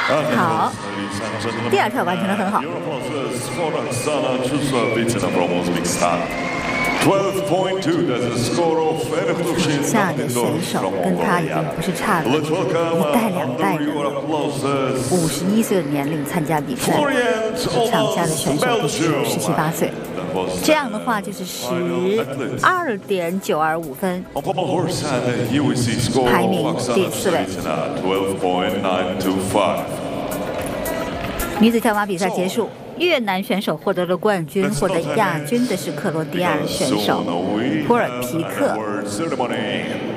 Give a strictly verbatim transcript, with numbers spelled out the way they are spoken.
好，第二跳完成得很好。下的选手跟他已经不是差了一代两代人了，五十一岁的年龄参加比赛，场下的选手都是十七八岁。这样的话就是十二点九二五分，排名第四位。女子跳马比赛结束，越南选手获得了冠军，获得亚军的是克罗地亚的选手普尔皮克。